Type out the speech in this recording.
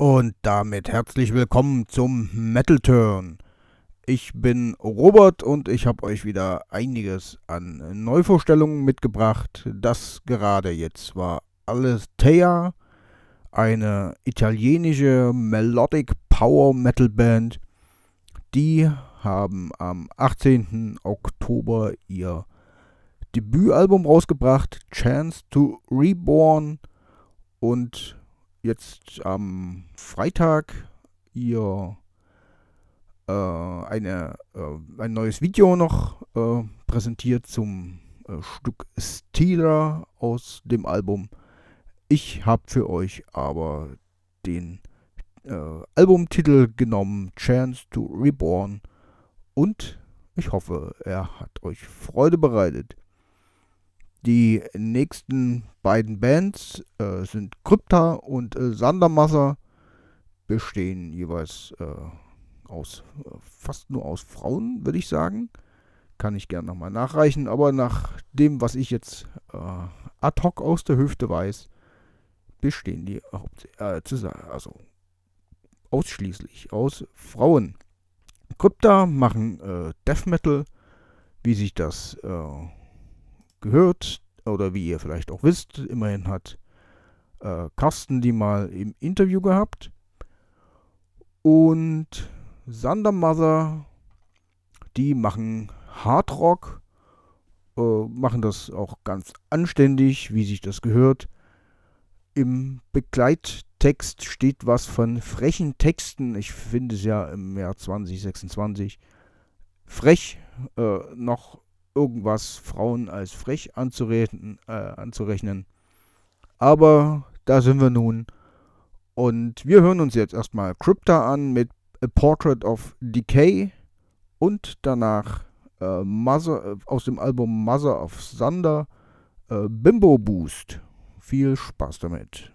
Und damit herzlich willkommen zum Metal Turn. Ich bin Robert und ich habe euch wieder einiges an Neuvorstellungen mitgebracht. Das gerade jetzt war Alestea, eine italienische Melodic Power Metal Band. Die haben am 18. Oktober ihr Debütalbum rausgebracht, Chance to Reborn, und jetzt am Freitag ihr ein neues Video noch präsentiert zum Stück Stealer aus dem Album. Ich habe für euch aber den Albumtitel genommen, Chance to Reborn, und ich hoffe, er hat euch Freude bereitet. Die nächsten beiden Bands sind Krypta und Sandermasser, bestehen jeweils fast nur aus Frauen, würde ich sagen. Kann ich gerne nochmal nachreichen, aber nach dem, was ich jetzt ad hoc aus der Hüfte weiß, bestehen die also ausschließlich aus Frauen. Krypta machen Death Metal, wie sich das gehört, oder wie ihr vielleicht auch wisst. Immerhin hat Carsten die mal im Interview gehabt. Und Sandermother, die machen Hardrock, machen das auch ganz anständig, wie sich das gehört. Im Begleittext steht was von frechen Texten. Ich finde es ja im Jahr 2026 frech, noch irgendwas Frauen als frech anzurechnen. Aber da sind wir nun. Und wir hören uns jetzt erstmal Krypta an mit A Portrait of Decay und danach aus dem Album Mother of Thunder, Bimbo Boost. Viel Spaß damit.